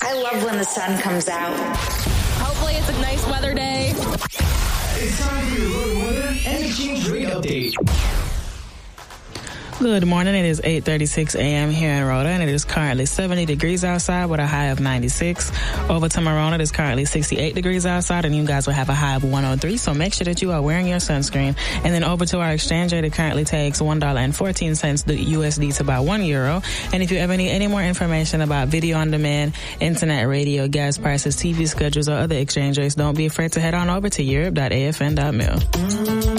I love when the sun comes out. Hopefully it's a nice weather day. It's time for your road weather and exchange rate update. Good morning. It is 8:36 a.m. here in Rhoda, and it is currently 70 degrees outside with a high of 96. Over to Marona, it is currently 68 degrees outside, and you guys will have a high of 103, so make sure that you are wearing your sunscreen. And then over to our exchange rate, it currently takes $1.14 the USD to buy €1. And if you ever need any more information about video on demand, internet, radio, gas prices, TV schedules, or other exchange rates, don't be afraid to head on over to europe.afn.mil.